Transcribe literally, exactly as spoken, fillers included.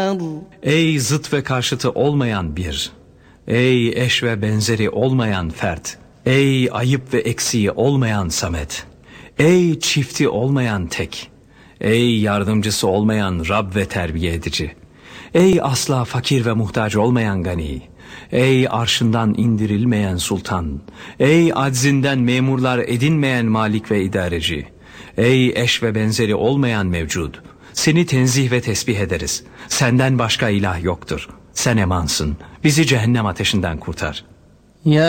النار. Ey zıt ve karşıtı olmayan bir, ey eş ve benzeri olmayan fert, ey ayıp ve eksiği olmayan Samet, ey çifti olmayan tek, ey yardımcısı olmayan Rab ve terbiye edici, ey asla fakir ve muhtaç olmayan Gani, ey arşından indirilmeyen sultan, ey aczinden memurlar edinmeyen malik ve idareci, ey eş ve benzeri olmayan mevcud, seni tenzih ve tesbih ederiz. Senden başka ilah yoktur. Sen emansın. Bizi cehennem ateşinden kurtar.